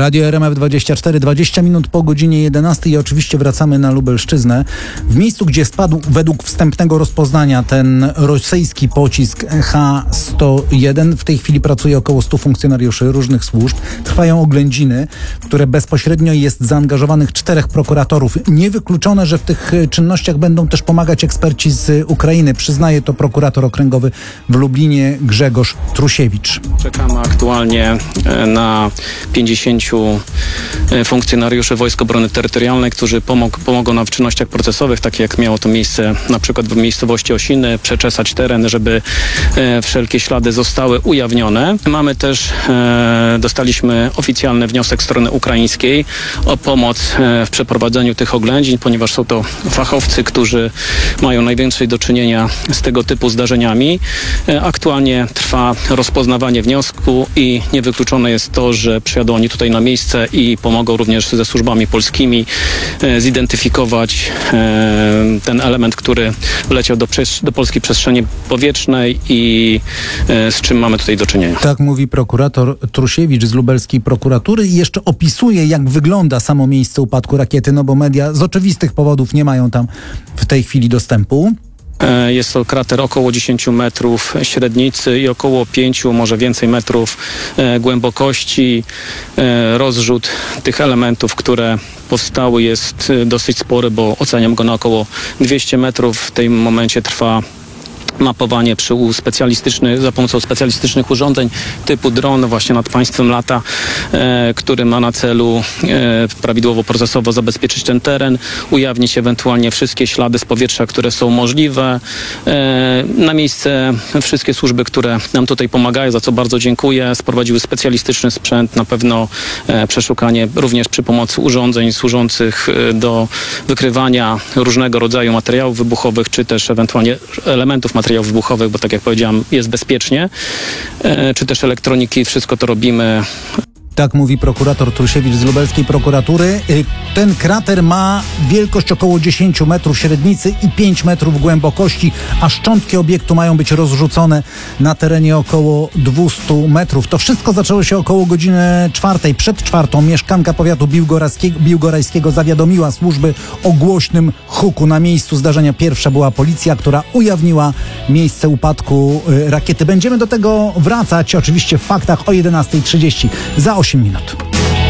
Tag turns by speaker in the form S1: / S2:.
S1: Radio RMF24, 20 minut po godzinie 11 i oczywiście wracamy na Lubelszczyznę. W miejscu, gdzie spadł według wstępnego rozpoznania ten rosyjski pocisk H-101, w tej chwili pracuje około 100 funkcjonariuszy różnych służb. Trwają oględziny, które bezpośrednio jest zaangażowanych 4 prokuratorów. Niewykluczone, że w tych czynnościach będą też pomagać eksperci z Ukrainy. Przyznaje to prokurator okręgowy w Lublinie Grzegorz Trusiewicz.
S2: Czekamy aktualnie na 50 funkcjonariuszy Wojsk Obrony Terytorialnej, którzy pomogą nam w czynnościach procesowych, takie jak miało to miejsce na przykład w miejscowości Osiny, przeczesać teren, żeby wszelkie ślady zostały ujawnione. Mamy też, dostaliśmy oficjalny wniosek strony ukraińskiej o pomoc w przeprowadzeniu tych oględzin, ponieważ są to fachowcy, którzy mają najwięcej do czynienia z tego typu zdarzeniami. Aktualnie trwa rozpoznawanie wniosku i niewykluczone jest to, że przyjadą oni tutaj na miejsce i pomogą również ze służbami polskimi zidentyfikować ten element, który wleciał do polskiej przestrzeni powietrznej i z czym mamy tutaj do czynienia.
S1: Tak mówi prokurator Trusiewicz z lubelskiej prokuratury i jeszcze opisuje, jak wygląda samo miejsce upadku rakiety, no bo media z oczywistych powodów nie mają tam w tej chwili dostępu.
S2: Jest to krater około 10 metrów średnicy i około 5, może więcej metrów głębokości. Rozrzut tych elementów, które powstały, jest dosyć spory, bo oceniam go na około 200 metrów. W tym momencie trwa mapowanie za pomocą specjalistycznych urządzeń typu dron właśnie nad państwem lata, który ma na celu prawidłowo procesowo zabezpieczyć ten teren, ujawnić ewentualnie wszystkie ślady z powietrza, które są możliwe. Na miejsce wszystkie służby, które nam tutaj pomagają, za co bardzo dziękuję, sprowadziły specjalistyczny sprzęt, na pewno przeszukanie również przy pomocy urządzeń służących do wykrywania różnego rodzaju materiałów wybuchowych, czy też ewentualnie elementów materiałów wybuchowych, bo tak jak powiedziałam, jest bezpiecznie, czy też elektroniki, wszystko to robimy.
S1: Tak mówi prokurator Trusiewicz z lubelskiej prokuratury. Ten krater ma wielkość około 10 metrów średnicy i 5 metrów głębokości, a szczątki obiektu mają być rozrzucone na terenie około 200 metrów. To wszystko zaczęło się około godziny 4. Przed 4 mieszkanka powiatu biłgorajskiego zawiadomiła służby o głośnym huku. Na miejscu zdarzenia pierwsza była policja, która ujawniła miejsce upadku rakiety. Będziemy do tego wracać oczywiście w faktach o 11:30. Za 8 minut.